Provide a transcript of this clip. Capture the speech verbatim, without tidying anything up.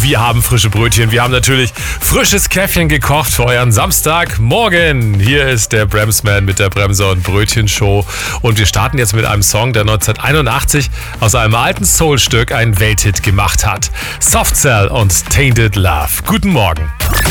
Wir haben frische Brötchen, wir haben natürlich frisches Käffchen gekocht für euren Samstagmorgen. Hier ist der Bremsman mit der Bremser- und Brötchenshow. Und wir starten jetzt mit einem Song, der neunzehnhunderteinundachtzig aus einem alten Soul-Stück einen Welthit gemacht hat. Soft Cell und Tainted Love. Guten Morgen.